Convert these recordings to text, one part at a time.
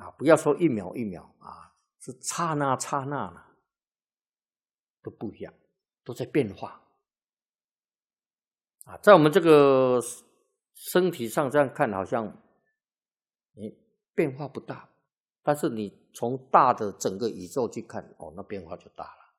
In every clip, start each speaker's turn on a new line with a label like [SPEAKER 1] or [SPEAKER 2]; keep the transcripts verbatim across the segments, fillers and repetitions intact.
[SPEAKER 1] 啊，不要说一秒一秒啊，是刹那刹那呢，都不一样，都在变化。啊，在我们这个身体上这样看，好像诶变化不大，但是你从大的整个宇宙去看，哦，那变化就大了。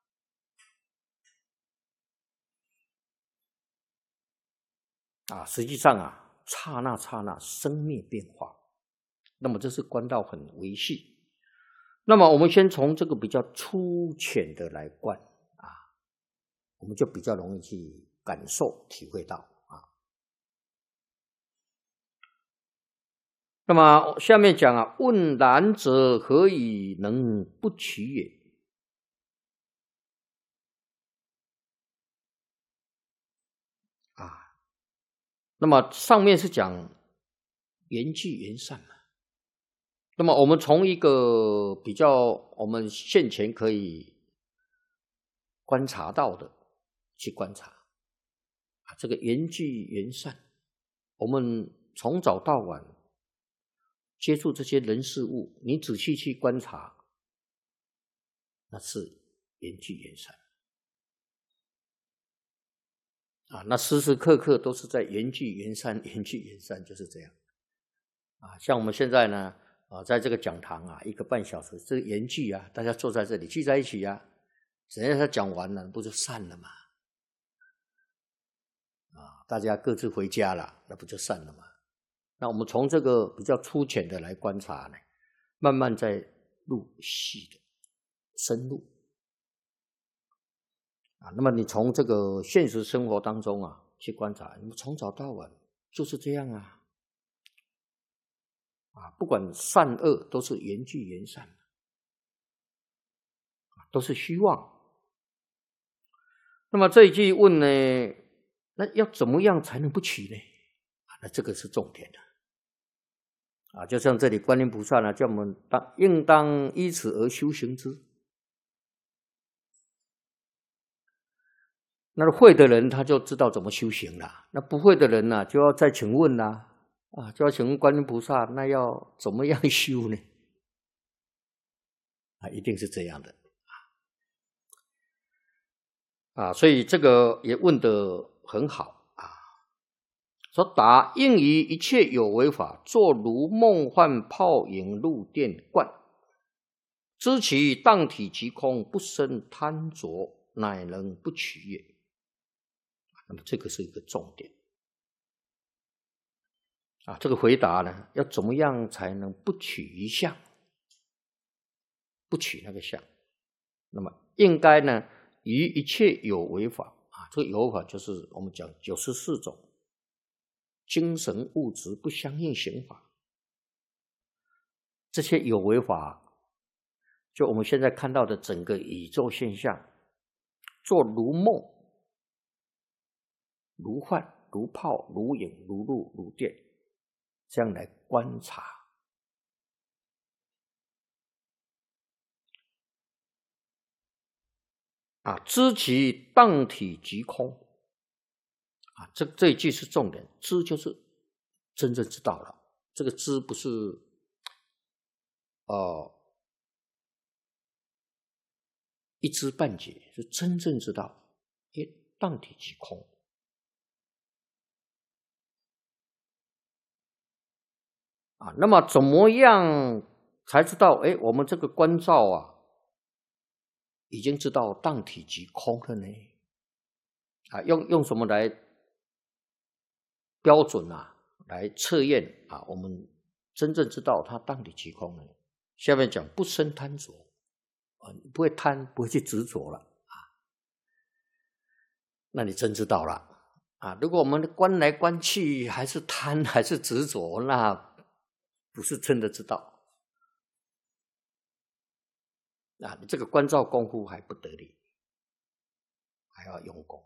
[SPEAKER 1] 啊，实际上啊，刹那刹那生灭变化，那么这是观到很微细。那么我们先从这个比较粗浅的来观啊，我们就比较容易去感受体会到啊。那么下面讲啊，问然者何以能不取也？啊，那么上面是讲缘聚缘散嘛。那么我们从一个比较我们现前可以观察到的去观察啊，这个缘聚缘散，我们从早到晚接触这些人事物，你仔细去观察，那是缘聚缘散啊，那时时刻刻都是在缘聚缘散，缘聚缘散，就是这样啊。像我们现在呢啊，在这个讲堂啊，一个半小时，这个缘聚啊，大家坐在这里聚在一起啊，只要他讲完了，不就散了吗？啊，大家各自回家了，那不就散了吗？那我们从这个比较粗浅的来观察呢，慢慢再入细的深入啊。那么你从这个现实生活当中啊去观察，你们从早到晚就是这样啊，啊，不管善恶都是缘聚缘散，都是虚妄。那么这一句问呢，那要怎么样才能不取呢？啊，那这个是重点的。啊，就像这里观音菩萨呢，叫我们当应当依此而修行之。那会的人他就知道怎么修行了，那不会的人呢、啊，就要再请问啦，啊，就要请问观音菩萨，那要怎么样修呢？啊，一定是这样的啊，所以这个也问得很好啊。说答应于一切有为法，作如梦幻泡影入电观，知其当体即空，不生贪着，乃能不取也。那么这个是一个重点啊。这个回答呢，要怎么样才能不取一相，不取那个相？那么应该呢，于一切有为法啊，这个有为法就是我们讲九十四种精神物质不相应行法，这些有为法，就我们现在看到的整个宇宙现象，做如梦、如幻、如泡、如影、如露、如电，这样来观察啊，知其当体即空啊，这这一句是重点，知就是真正知道了，这个知不是呃一知半解，是真正知道，诶，当体即空啊。那么怎么样才知道？诶，我们这个观照啊，已经知道当体即空了呢？啊，用用什么来标准啊？来测验啊？我们真正知道它当体即空呢？下面讲不生贪着啊，你不会贪，不会去执着了啊，那你真知道了啊。如果我们观来观去还是贪还是执着，那不是真的知道啊。你这个观照功夫还不得力，还要用功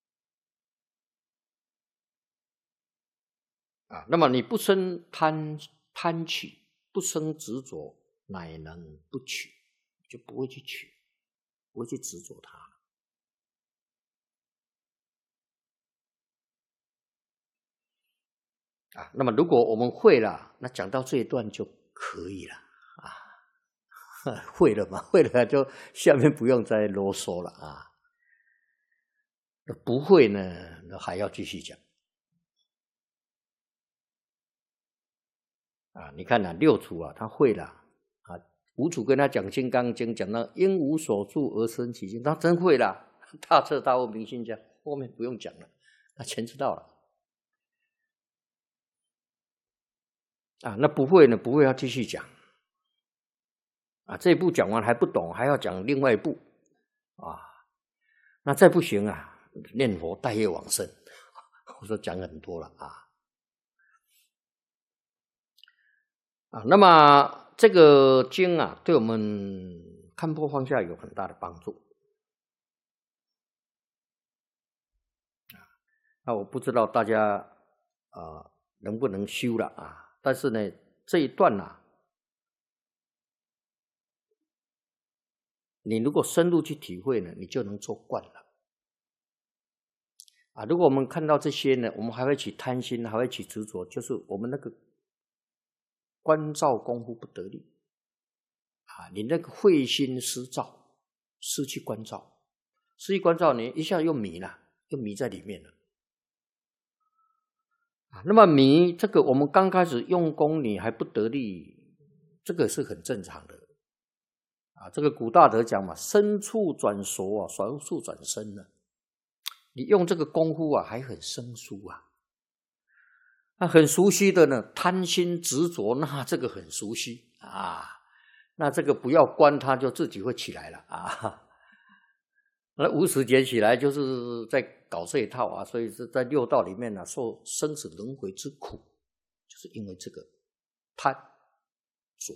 [SPEAKER 1] 啊。那么你不生贪贪取，不生执着，乃能不取，就不会去取，不会去执着它了啊。那么如果我们会了，那讲到这一段就可以了会了嘛，会了就下面不用再啰嗦了啊。不会呢，那还要继续讲啊。你看啊，六祖啊，他会了啊。五祖跟他讲《金刚经》，讲到因无所住而生其心，他真会了。大彻大悟明心见，后面不用讲了，他全知道了啊。那不会呢，不会要继续讲啊。这一步讲完还不懂，还要讲另外一步啊。那再不行啊，念佛带业往生，我说讲很多了啊啊。那么这个经啊，对我们看破放下有很大的帮助。那我不知道大家啊、呃、能不能修了啊？但是呢，这一段啊，你如果深入去体会呢，你就能做惯了啊。如果我们看到这些呢，我们还会起贪心，还会起执着，就是我们那个观照功夫不得力啊，你那个慧心失照，失去观照，失去观照，你一下又迷了，又迷在里面了。那么迷这个，我们刚开始用功，你还不得力，这个是很正常的啊。这个古大德讲嘛，生处转熟啊，熟处转生呢。你用这个功夫啊，还很生疏啊。那很熟悉的呢，贪心执着，那这个很熟悉啊。那这个不要关，它就自己会起来了啊。那无始劫起来就是在搞这一套啊，所以是在六道里面呢、啊，受生死轮回之苦，就是因为这个贪着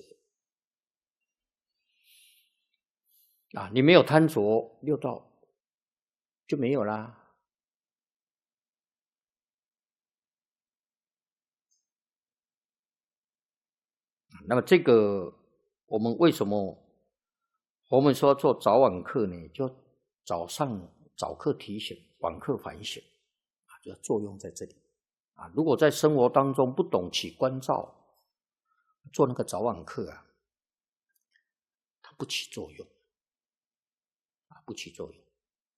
[SPEAKER 1] 啊。你没有贪着，六道就没有啦。那么这个我们为什么我们说做早晚课呢？就早上早课提醒，晚课反省啊，就作用在这里啊。如果在生活当中不懂起观照，做那个早晚课啊，它不起作用啊，不起作用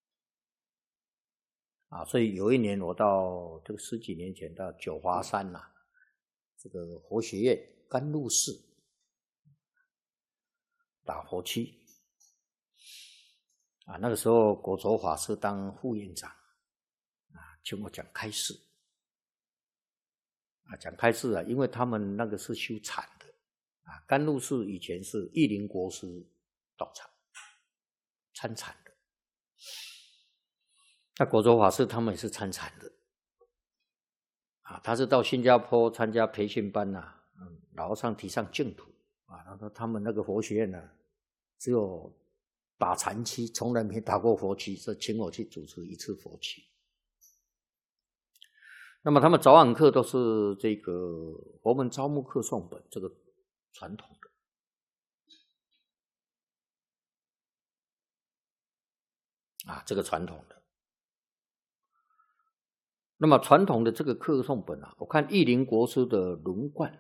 [SPEAKER 1] 啊。所以有一年我到这个十几年前到九华山呐、啊，这个佛学院甘露寺打佛七啊，那个时候果陀法师当副院长啊，请我讲开示啊，讲开示啊，因为他们那个是修禅的啊，甘露寺以前是义林国师道场参禅的，那果陀法师他们也是参禅的啊，他是到新加坡参加培训班呐、啊，嗯，老和尚提倡净土啊，他说他们那个佛学院呢、啊，只有打禅期，从来没打过佛期，所以请我去主持一次佛期。那么他们早晚课都是这个佛门招募课诵本，这个传统的啊，这个传统的。那么传统的这个课诵本啊，我看义林国师的轮贯，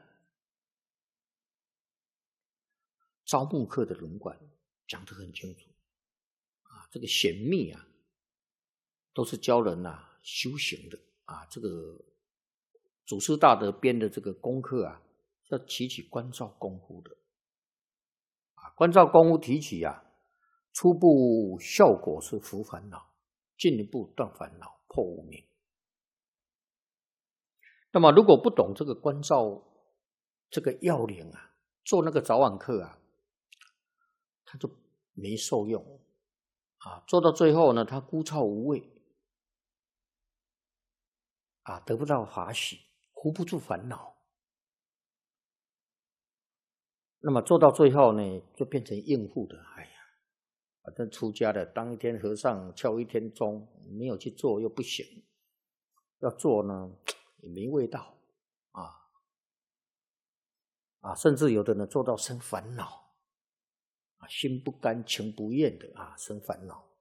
[SPEAKER 1] 招募课的轮贯讲得很清楚啊，这个显密啊，都是教人啊修行的啊。这个祖师大德编的这个功课啊，要提起观照功夫的啊，观照功夫提起啊，初步效果是伏烦恼，进一步断烦恼，破无明。那么如果不懂这个观照这个要领啊，做那个早晚课啊，他就没受用啊，做到最后呢，他枯燥无味啊，得不到法喜，护不住烦恼。那么做到最后呢，就变成应付的。哎呀，反正出家的当一天和尚敲一天钟，没有去做又不行，要做呢也没味道啊啊，甚至有的人做到生烦恼啊，心不甘情不愿的啊，生烦恼。